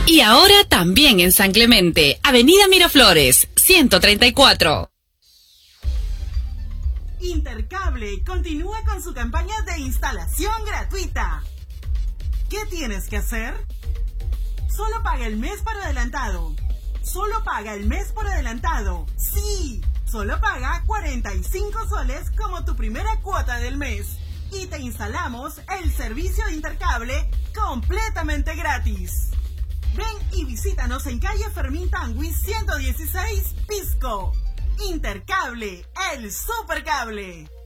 Y ahora también en San Clemente, Avenida Miraflores, 134. Intercable continúa con su campaña de instalación gratuita. ¿Qué tienes que hacer? Solo paga el mes por adelantado. Solo paga el mes por adelantado. ¡Sí! Solo paga 45 soles como tu primera cuota del mes. Y te instalamos el servicio de Intercable completamente gratis. Ven y visítanos en calle Fermín Tangui 116, Pisco. Intercable, el supercable.